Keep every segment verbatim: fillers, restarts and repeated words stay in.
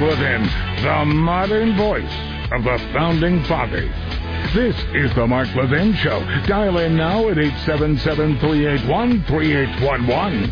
Levin, the modern voice of the Founding Fathers. This is the Mark Levin Show. Dial in now at eight seven seven, three eight one, three eight one one.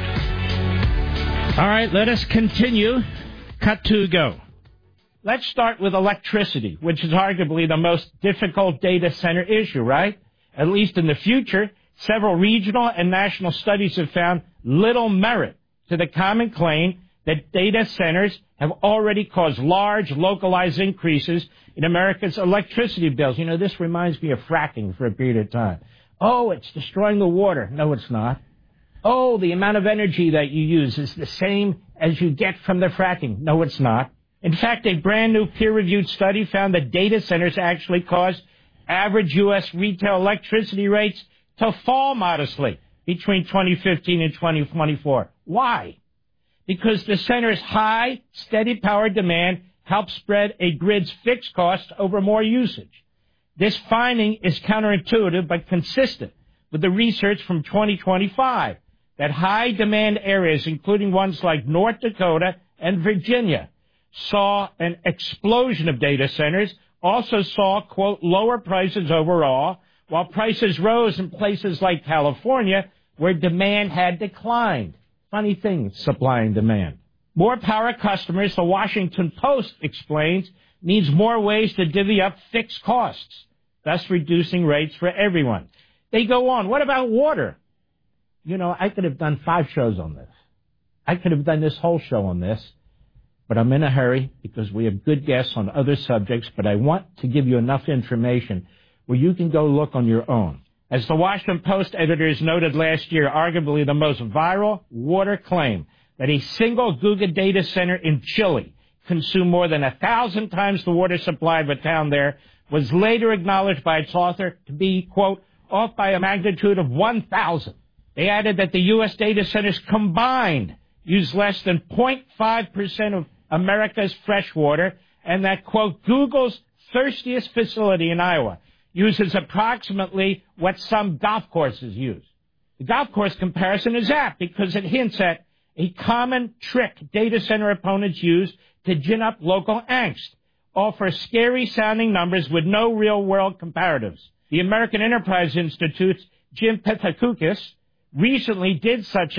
All right, let us continue. Cut to go. Let's start with electricity, which is arguably the most difficult data center issue, right? At least in the future, several regional and national studies have found little merit to the common claim that data centers have already caused large localized increases in America's electricity bills. You know, this reminds me of fracking for a period of time. Oh, it's destroying the water. No, it's not. Oh, the amount of energy that you use is the same as you get from the fracking. No, it's not. In fact, a brand new peer-reviewed study found that data centers actually caused average U S retail electricity rates to fall modestly between twenty fifteen and twenty twenty-four. Why? Because the center's high, steady power demand helps spread a grid's fixed costs over more usage. This finding is counterintuitive but consistent with the research from twenty twenty-five that high-demand areas, including ones like North Dakota and Virginia, saw an explosion of data centers, also saw, quote, lower prices overall, while prices rose in places like California where demand had declined. Funny thing, supply and demand. More power customers, the Washington Post explains, means more ways to divvy up fixed costs, thus reducing rates for everyone. They go on. What about water? You know, I could have done five shows on this. I could have done this whole show on this, but I'm in a hurry because we have good guests on other subjects, but I want to give you enough information where you can go look on your own. As the Washington Post editors noted last year, arguably the most viral water claim that a single Google data center in Chile consumed more than a thousand times the water supply of a town there was later acknowledged by its author to be, quote, off by a magnitude of one thousand. They added that the U S data centers combined use less than zero point five percent of America's fresh water and that, quote, Google's thirstiest facility in Iowa uses approximately what some golf courses use. The golf course comparison is apt because it hints at a common trick data center opponents use to gin up local angst, all for scary-sounding numbers with no real-world comparatives. The American Enterprise Institute's Jim Pethokoukis recently did such